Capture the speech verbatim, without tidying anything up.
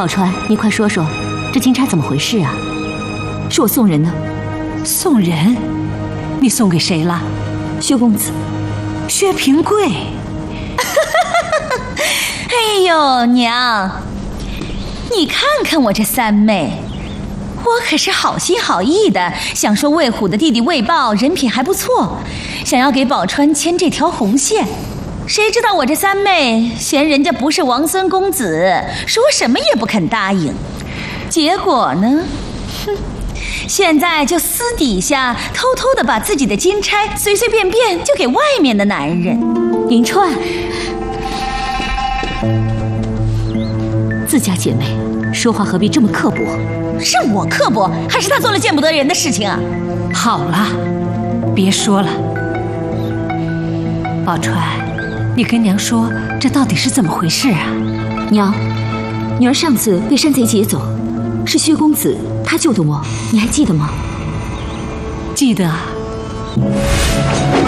宝钏，你快说说，这金钗怎么回事啊？是我送人的。 送人？你送给谁了？ 薛公子。 薛平贵。 哎呦，娘，你看看我这三妹，我可是好心好意的，想说魏虎的弟弟魏豹人品还不错，想要给宝钏牵这条红线。谁知道我这三妹嫌人家不是王孙公子，说什么也不肯答应。结果呢，哼，现在就私底下偷偷的把自己的金钗随随便便就给外面的男人。 银钏，自家姐妹说话何必这么刻薄？ 是我刻薄，还是他做了见不得人的事情啊？ 好了，别说了。宝钏，你跟娘说，这到底是怎么回事啊？ 娘，女儿上次被山贼劫走，是薛公子他救的我，你还记得吗？ 记得啊。